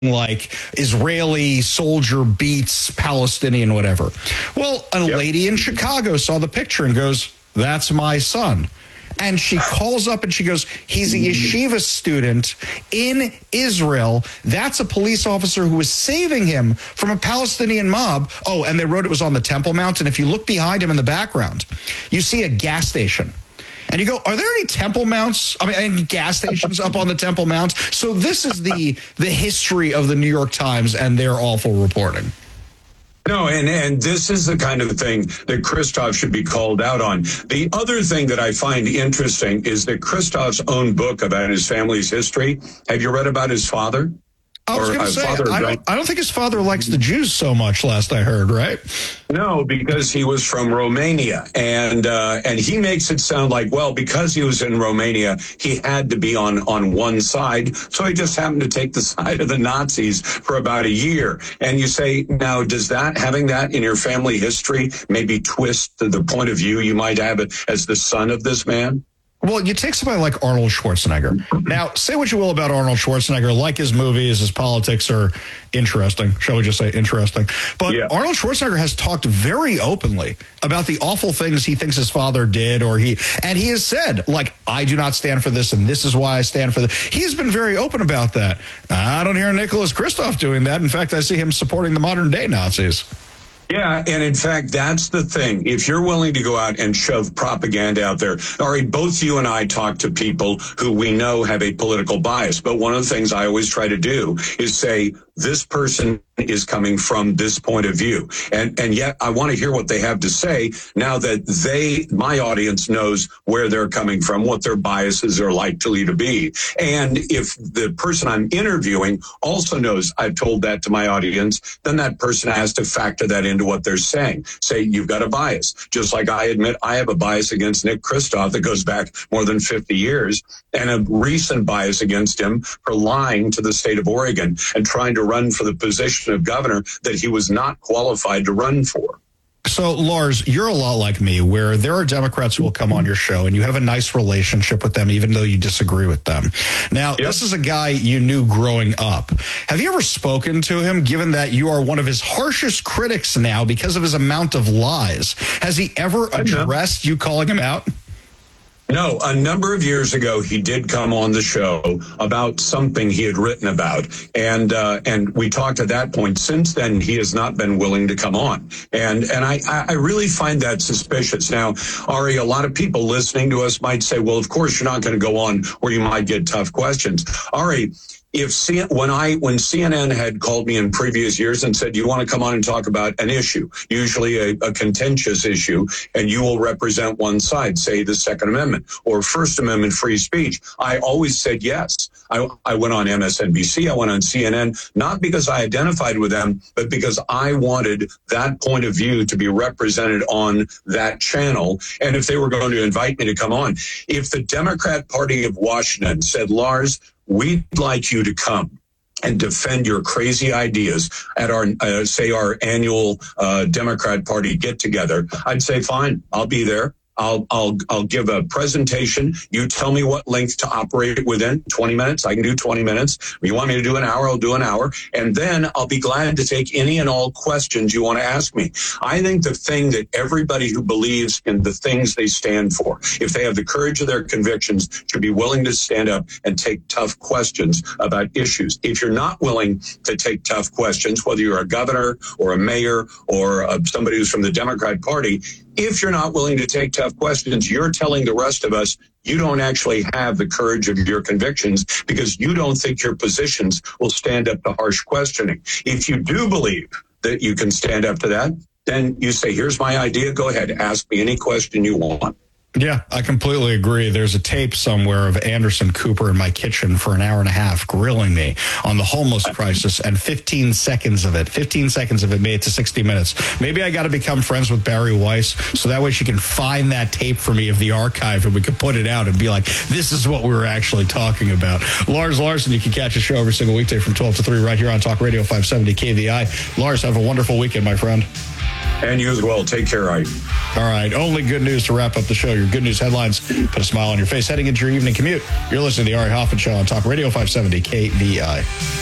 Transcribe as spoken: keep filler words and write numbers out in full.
like Israeli soldier beats Palestinian whatever. Well, a yep. lady in Chicago saw the picture and goes, "That's my son." And she calls up and she goes, "He's a yeshiva student in Israel. That's a police officer who was saving him from a Palestinian mob." Oh, and they wrote it was on the Temple Mount. And if you look behind him in the background, you see a gas station. And you go, are there any Temple Mounts? I mean, any gas stations up on the Temple Mount? So this is the the history of the New York Times and their awful reporting. No, and, and this is the kind of thing that Christoph should be called out on. The other thing that I find interesting is that Christoph's own book about his family's history. Have you read about his father? I was going to say, I don't, I don't think his father likes the Jews so much, last I heard, right? No, because he was from Romania. And uh, and he makes it sound like, well, because he was in Romania, he had to be on, on one side. So he just happened to take the side of the Nazis for about a year. And you say, now, does that, having that in your family history, maybe twist the point of view you might have it as the son of this man? Well, you take somebody like Arnold Schwarzenegger. Now, say what you will about Arnold Schwarzenegger, like his movies, his politics are interesting. Shall we just say interesting? But yeah. Arnold Schwarzenegger has talked very openly about the awful things he thinks his father did, or he, and he has said, like, I do not stand for this, and this is why I stand for this. He's been very open about that. I don't hear Nicholas Kristof doing that. In fact, I see him supporting the modern day Nazis. Yeah, and in fact, that's the thing. If you're willing to go out and shove propaganda out there, Ari, both you and I talk to people who we know have a political bias. But one of the things I always try to do is say, this person is coming from this point of view. And and yet I want to hear what they have to say now that they, my audience, knows where they're coming from, what their biases are likely to be. And if the person I'm interviewing also knows I've told that to my audience, then that person has to factor that into what they're saying. Say, you've got a bias. Just like I admit I have a bias against Nick Kristof that goes back more than fifty years, and a recent bias against him for lying to the state of Oregon and trying to run for the position of governor that he was not qualified to run for. So, Lars, you're a lot like me, where there are Democrats who will come on your show and you have a nice relationship with them, even though you disagree with them. Now, yep. This is a guy you knew growing up. Have you ever spoken to him, given that you are one of his harshest critics now because of his amount of lies? Has he ever addressed you calling him out? No, a number of years ago, he did come on the show about something he had written about. And uh, and we talked at that point. Since then, he has not been willing to come on. And and I, I really find that suspicious. Now, Ari, a lot of people listening to us might say, well, of course, you're not going to go on where you might get tough questions. Ari, If C- when I when C N N had called me in previous years and said, you want to come on and talk about an issue, usually a, a contentious issue, and you will represent one side, say the Second Amendment or First Amendment free speech, I always said yes. I, I went on M S N B C, I went on C N N, not because I identified with them, but because I wanted that point of view to be represented on that channel. And if they were going to invite me to come on, if the Democrat Party of Washington said, Lars, we'd like you to come and defend your crazy ideas at our, uh, say, our annual uh, Democrat Party get-together, I'd say, fine, I'll be there. I'll I'll I'll give a presentation. You tell me what length to operate within. twenty minutes. I can do twenty minutes. If you want me to do an hour, I'll do an hour. And then I'll be glad to take any and all questions you want to ask me. I think the thing that everybody who believes in the things they stand for, if they have the courage of their convictions, should be willing to stand up and take tough questions about issues. If you're not willing to take tough questions, whether you're a governor or a mayor or uh, somebody who's from the Democrat Party, if you're not willing to take tough questions, you're telling the rest of us you don't actually have the courage of your convictions because you don't think your positions will stand up to harsh questioning. If you do believe that you can stand up to that, then you say, here's my idea. Go ahead. Ask me any question you want. Yeah, I completely agree. There's a tape somewhere of Anderson Cooper in my kitchen for an hour and a half grilling me on the homeless crisis, and fifteen seconds of it, fifteen seconds of it made it to sixty minutes. Maybe I got to become friends with Barry Weiss so that way she can find that tape for me of the archive and we can put it out and be like, this is what we were actually talking about. Lars Larson, you can catch a show every single weekday from twelve to three right here on Talk Radio five seventy K V I. Lars, have a wonderful weekend, my friend. And you as well. Take care, Ike. All right. Only good news to wrap up the show. Your good news headlines put a smile on your face heading into your evening commute. You're listening to the Ari Hoffman Show on Talk Radio five seventy K V I.